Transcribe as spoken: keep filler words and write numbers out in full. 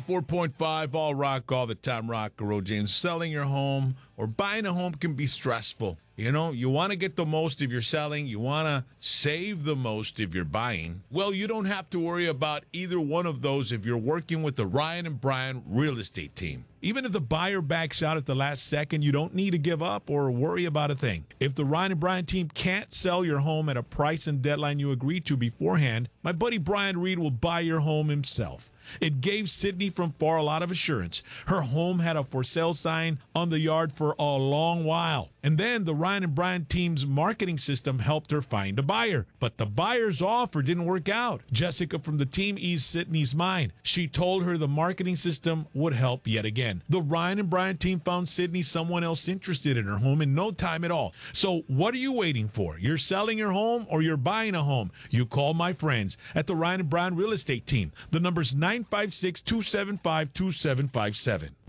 four point five, all rock, all the time, rock and roll, James. Selling your home or buying a home can be stressful. You know, you want to get the most if you're selling. You want to save the most if you're buying. Well, you don't have to worry about either one of those if you're working with the Ryan and Brian real estate team. Even if the buyer backs out at the last second, you don't need to give up or worry about a thing. If the Ryan and Brian team can't sell your home at a price and deadline you agreed to beforehand, my buddy Brian Reed will buy your home himself. It gave Sydney from Far a lot of assurance. Her home had a for sale sign on the yard for a long while. And then the Ryan and Brian team's marketing system helped her find a buyer. But the buyer's offer didn't work out. Jessica from the team eased Sydney's mind. She told her the marketing system would help yet again. The Ryan and Brian team found Sydney someone else interested in her home in no time at all. So what are you waiting for? You're selling your home or you're buying a home? You call my friends at the Ryan and Brian real estate team. The number's nine five six, two seven five, two seven five seven.